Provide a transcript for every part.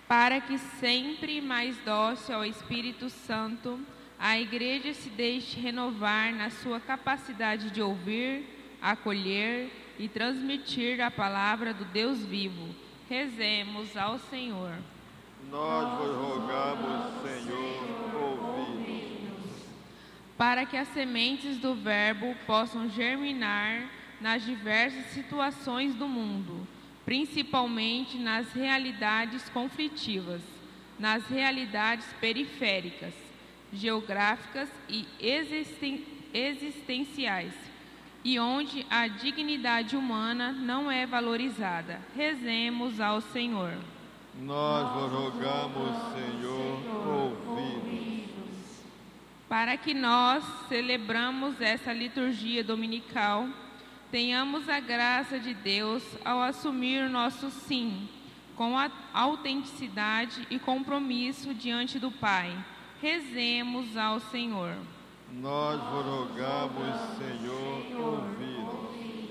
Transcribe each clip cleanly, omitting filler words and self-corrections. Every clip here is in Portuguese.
para que sempre mais dócil ao Espírito Santo, a Igreja se deixe renovar na sua capacidade de ouvir, acolher e transmitir a palavra do Deus vivo. Rezemos ao Senhor. Nós vos rogamos, Senhor, ouvi-nos. Para que as sementes do Verbo possam germinar nas diversas situações do mundo, principalmente nas realidades conflitivas, nas realidades periféricas, geográficas e existenciais, e onde a dignidade humana não é valorizada. Rezemos ao Senhor. Nós vos rogamos, Senhor, ouvi-nos. Para que nós celebramos essa liturgia dominical, tenhamos a graça de Deus ao assumir o nosso sim, com a autenticidade e compromisso diante do Pai. Rezemos ao Senhor. Nós vos rogamos, Senhor, ouvi-nos.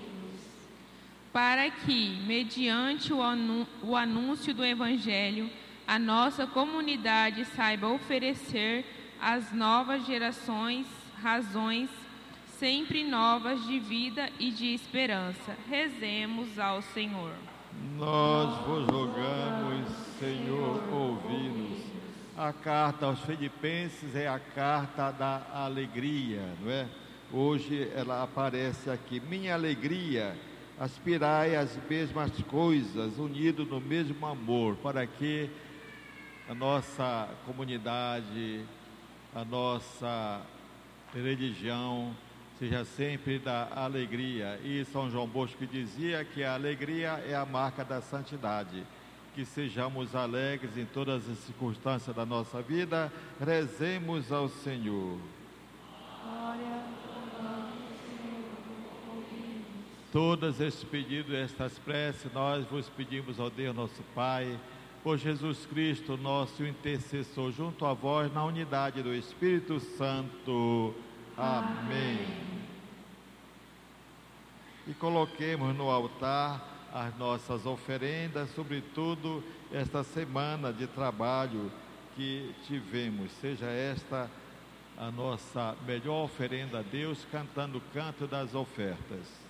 Para que, mediante o anúncio do Evangelho, a nossa comunidade saiba oferecer às novas gerações razões sempre novas de vida e de esperança. Rezemos ao Senhor. Nós vos rogamos, Senhor, ouvi-nos. A carta aos Filipenses é a carta da alegria, não é? Hoje ela aparece aqui. Minha alegria, aspirai às mesmas coisas, unidos no mesmo amor, para que a nossa comunidade, a nossa religião seja sempre da alegria. E São João Bosco dizia que a alegria é a marca da santidade. Que sejamos alegres em todas as circunstâncias da nossa vida. Rezemos ao Senhor. Todos estes pedidos, estas preces, nós vos pedimos ao Deus nosso Pai, por Jesus Cristo, nosso intercessor, junto a vós, na unidade do Espírito Santo. Amém. E coloquemos no altar as nossas oferendas, sobretudo esta semana de trabalho que tivemos. Seja esta a nossa melhor oferenda a Deus, cantando o canto das ofertas.